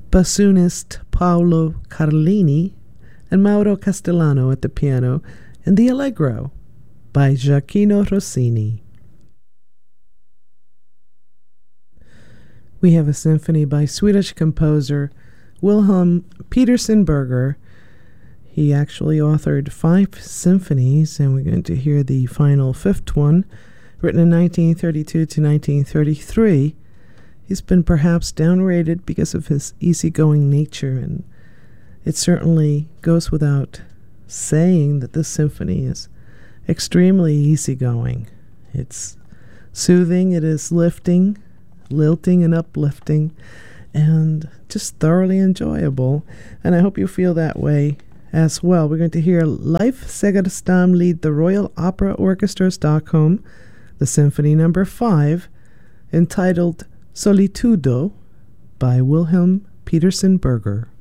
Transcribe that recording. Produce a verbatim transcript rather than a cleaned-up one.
bassoonist Paolo Carlini, and Mauro Castellano at the piano, and the Allegro by Gioachino Rossini. We have a symphony by Swedish composer Wilhelm Peterson Berger. He actually authored five symphonies, and we're going to hear the final fifth one, written in nineteen thirty-two to nineteen thirty-three. He's been perhaps downrated because of his easygoing nature, and it certainly goes without saying that this symphony is extremely easygoing. It's soothing, it is lifting, lilting and uplifting, and just thoroughly enjoyable. And I hope you feel that way as well. We're going to hear Leif Segerstam lead the Royal Opera Orchestra Stockholm, the Symphony Number five, entitled Solitudo by Wilhelm Peterson Berger.